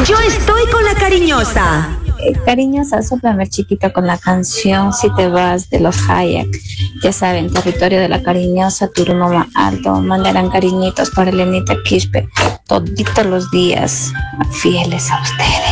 Yo estoy con la cariñosa. Cariñosa, súplame chiquita con la canción Si te vas de los Hayak. Ya saben, territorio de la cariñosa, Turumama Alto. Mandarán cariñitos para Elenita Quispe toditos los días, fieles a ustedes.